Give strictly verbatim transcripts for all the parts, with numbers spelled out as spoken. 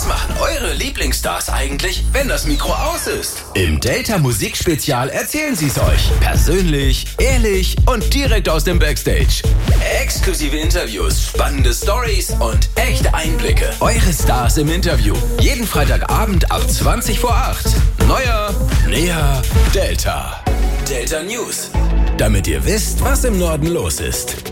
Was machen eure Lieblingsstars eigentlich, wenn das Mikro aus ist? Im Delta Musikspezial erzählen sie es euch. Persönlich, ehrlich und direkt aus dem Backstage. Exklusive Interviews, spannende Stories und echte Einblicke. Eure Stars im Interview. Jeden Freitagabend ab zwanzig vor acht. Neuer, näher, Delta. Delta News. Damit ihr wisst, was im Norden los ist.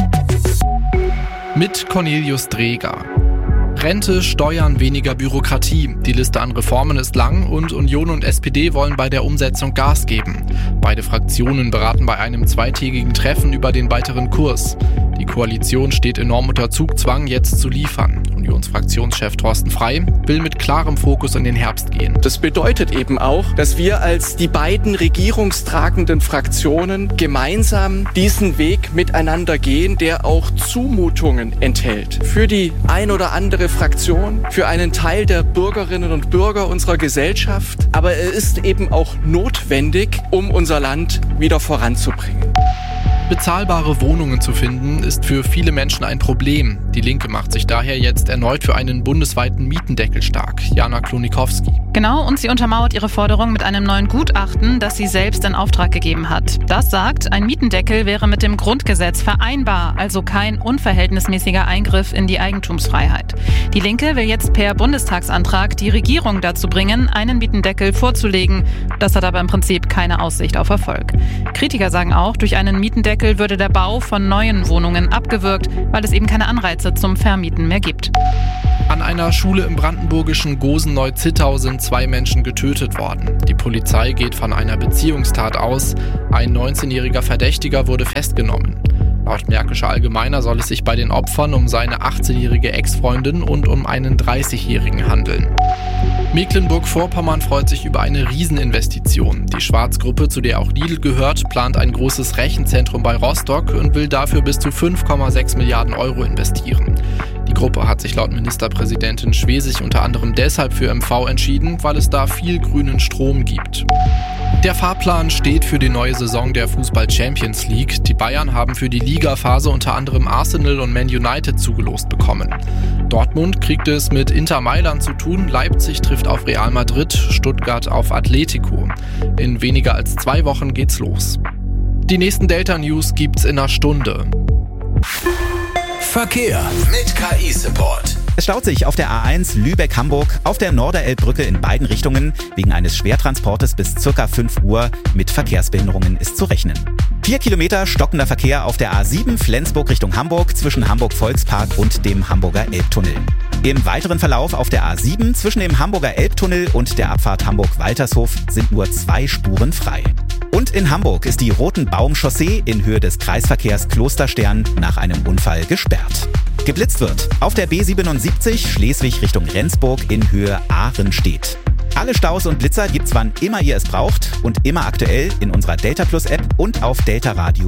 Mit Cornelius Dreger. Rente, Steuern, weniger Bürokratie. Die Liste an Reformen ist lang und Union und S P D wollen bei der Umsetzung Gas geben. Beide Fraktionen beraten bei einem zweitägigen Treffen über den weiteren Kurs. Die Koalition steht enorm unter Zugzwang, jetzt zu liefern. Unionsfraktionschef Thorsten Frey will mit klarem Fokus in den Herbst gehen. Das bedeutet eben auch, dass wir als die beiden regierungstragenden Fraktionen gemeinsam diesen Weg miteinander gehen, der auch Zumutungen enthält. Für die ein oder andere Fraktion, für einen Teil der Bürgerinnen und Bürger unserer Gesellschaft. Aber er ist eben auch notwendig, um unser Land wieder voranzubringen. Bezahlbare Wohnungen zu finden, ist für viele Menschen ein Problem. Die Linke macht sich daher jetzt erneut für einen bundesweiten Mietendeckel stark. Jana Klonikowski. Genau, und sie untermauert ihre Forderung mit einem neuen Gutachten, das sie selbst in Auftrag gegeben hat. Das sagt, ein Mietendeckel wäre mit dem Grundgesetz vereinbar, also kein unverhältnismäßiger Eingriff in die Eigentumsfreiheit. Die Linke will jetzt per Bundestagsantrag die Regierung dazu bringen, einen Mietendeckel vorzulegen. Das hat aber im Prinzip keine Aussicht auf Erfolg. Kritiker sagen auch, durch einen Mietendeckel würde der Bau von neuen Wohnungen abgewürgt, weil es eben keine Anreize zum Vermieten mehr gibt. An einer Schule im brandenburgischen Gosen-Neu-Zittau sind zwei Menschen getötet worden. Die Polizei geht von einer Beziehungstat aus. Ein neunzehnjähriger Verdächtiger wurde festgenommen. Laut Märkischer Allgemeiner soll es sich bei den Opfern um seine achtzehnjährige Ex-Freundin und um einen dreißigjährigen handeln. Mecklenburg-Vorpommern freut sich über eine Rieseninvestition. Die Schwarz-Gruppe, zu der auch Lidl gehört, plant ein großes Rechenzentrum bei Rostock und will dafür bis zu fünf Komma sechs Milliarden Euro investieren. Die Gruppe hat sich laut Ministerpräsidentin Schwesig unter anderem deshalb für M V entschieden, weil es da viel grünen Strom gibt. Der Fahrplan steht für die neue Saison der Fußball-Champions League. Die Bayern haben für die Ligaphase unter anderem Arsenal und Man United zugelost bekommen. Dortmund kriegt es mit Inter Mailand zu tun, Leipzig trifft auf Real Madrid, Stuttgart auf Atletico. In weniger als zwei Wochen geht's los. Die nächsten Delta News gibt's in einer Stunde. Verkehr mit K I-Support. Es staut sich auf der A eins Lübeck-Hamburg auf der Norderelbbrücke in beiden Richtungen. Wegen eines Schwertransportes bis ca. fünf Uhr mit Verkehrsbehinderungen ist zu rechnen. Vier Kilometer stockender Verkehr auf der A sieben Flensburg Richtung Hamburg zwischen Hamburg-Volkspark und dem Hamburger Elbtunnel. Im weiteren Verlauf auf der A sieben zwischen dem Hamburger Elbtunnel und der Abfahrt Hamburg-Waltershof sind nur zwei Spuren frei. Und in Hamburg ist die Rotenbaum-Chaussee in Höhe des Kreisverkehrs Klosterstern nach einem Unfall gesperrt. Geblitzt wird auf der B siebenundsiebzig Schleswig Richtung Rendsburg in Höhe Ahrenstedt. Alle Staus und Blitzer gibt's wann immer ihr es braucht und immer aktuell in unserer Delta Plus App und auf deltaradio